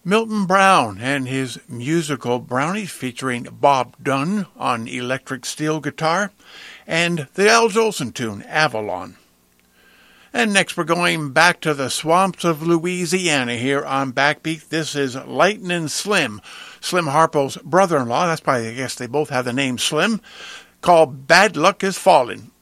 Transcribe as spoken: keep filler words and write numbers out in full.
Milton Brown and his musical Brownies featuring Bob Dunn on electric steel guitar, and the Al Jolson tune, Avalon. And next we're going back to the swamps of Louisiana here on Backbeat. This is Lightnin' Slim, Slim Harpo's brother-in-law. That's why I guess they both have the name Slim, called Bad Luck Is Fallin'.